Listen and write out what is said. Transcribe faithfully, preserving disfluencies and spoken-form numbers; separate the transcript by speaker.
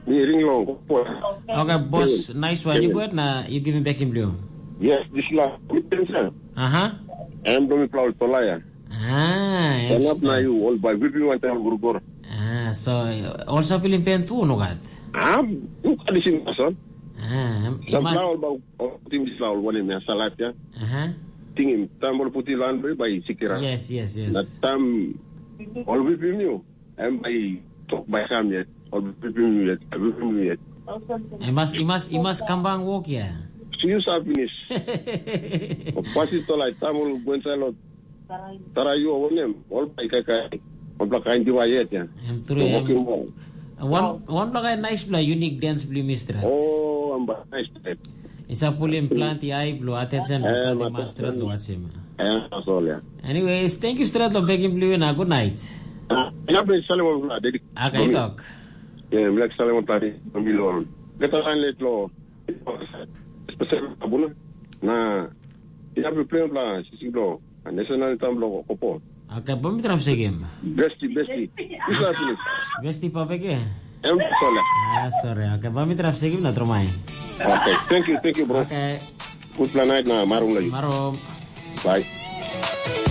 Speaker 1: Me ring long.
Speaker 2: Okay, boss, nice one. You good na? You give him back in blue.
Speaker 1: Yes, this last sir.
Speaker 2: Uh-huh.
Speaker 1: I'm doing proud to lie.
Speaker 2: Ah,
Speaker 1: I'm not na you all by V P one time gurugor.
Speaker 2: Ah, so also Pilipian tu no gat.
Speaker 1: Ah, bukan di sini son.
Speaker 2: Ah,
Speaker 1: Mas
Speaker 2: imas.
Speaker 1: laul bau tim di laul wala ni salat ya.
Speaker 2: Uh-huh.
Speaker 1: Tingin tambol putih lan bay bay sikira.
Speaker 2: Yes, yes, yes.
Speaker 1: Na tam all V P new. I'm by talk by sam yet. All V P new yet. V P new yet.
Speaker 2: Imas, imas, imas kambang walk ya.
Speaker 1: See you finish. Pasi to like tamol buen salot. Tarayo wonem all by kaka. All by kain diwayet ya.
Speaker 2: Em true. One one play nice play unique dance blue mistrat.
Speaker 1: Oh, I'm nice type.
Speaker 2: Isa puli implant i blue attention
Speaker 1: Eh,
Speaker 2: the master lo watchim.
Speaker 1: Eh, so ya.
Speaker 2: Anyways, thank you Strat lo back in blue na good night.
Speaker 1: Ya be salemo na dedi.
Speaker 2: Okay, talk.
Speaker 1: Yeah, black salemo tadi ambilon. Kita kan let lo. Spesial abuna. Na ya be plan plan sisi lo. National tamblo kopo.
Speaker 2: Okay, bumi traf sa game.
Speaker 1: Besti besti. Isa finish.
Speaker 2: Besti pa peke.
Speaker 1: Em sola.
Speaker 2: Ah, sorry. Okay, bumi traf sa game na tromay.
Speaker 1: Okay, thank you, thank you bro.
Speaker 2: Okay.
Speaker 1: Good plan night na marung lagi.
Speaker 2: Marom.
Speaker 1: Bye.